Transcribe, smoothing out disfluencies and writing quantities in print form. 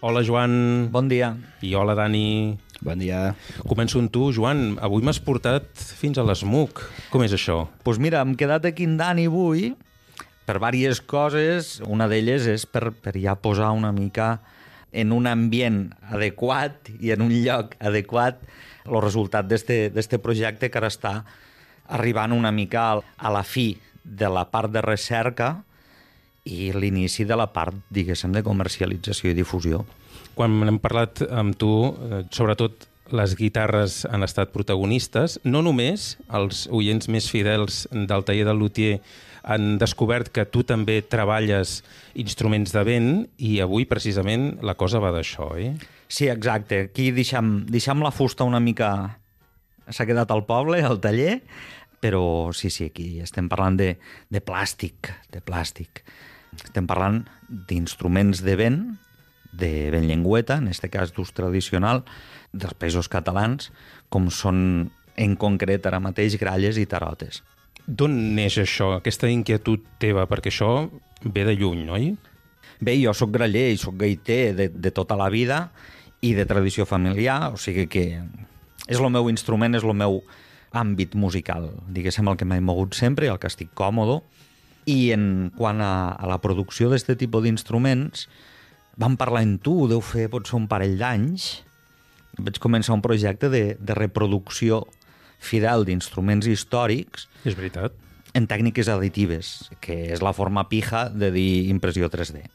Hola, Joan. Bon dia. I hola, Dani. Bon dia. Començo amb tu, Joan. Avui m'has portat fins a l'ESMUC. Com és això? Doncs mira, hem quedat aquí en Dani avui per diverses coses. Una d'elles és per ja posar una mica en un ambient adequat i en un lloc adequat el resultat d'este projecte que ara està arribant una mica a la fi de la part de recerca i l'inici de la part, diguéssim, de comercialització i difusió. Quan hem parlat amb tu, sobretot les guitarres han estat protagonistes. No només els oients més fidels del taller del luthier han descobert que tu també treballes instruments de vent i avui precisament la cosa va d'això, eh? Sí, exacte. Aquí deixem la fusta una mica... S'ha quedat al poble, al taller, però sí, aquí estem parlant de plàstic, Estem parlant d'instruments de vent llengüeta, en aquest cas d'ús tradicional, dels països catalans, com són en concret ara mateix gralles i tarotes. D'on neix això, aquesta inquietud teva? Perquè això ve de lluny, oi? Bé, jo sóc graller i sóc gaiter de tota la vida i de tradició familiar, o sigui que és el meu instrument, és el meu àmbit musical, diguéssim, el que m'he mogut sempre i el que estic còmode. I en quant a la producció d'aquest tipus d'instruments, vam parlar amb tu, deu fer potser un parell d'anys. Vaig començar un projecte de reproducció fidel d'instruments històrics. És veritat. En tècniques additives, que és la forma pija de dir impressió 3D.